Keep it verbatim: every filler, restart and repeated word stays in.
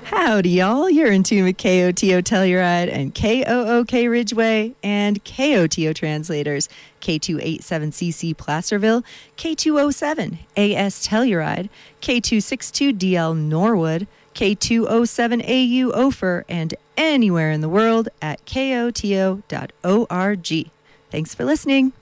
Howdy, y'all. You're in tune with K O T O Telluride and K O O K Ridgeway and K O T O translators, K two eighty-seven C C Placerville, K two oh seven A S Telluride, K two sixty-two D L Norwood, K two oh seven A U Ophir, and anywhere in the world at K O T O dot org. Thanks for listening.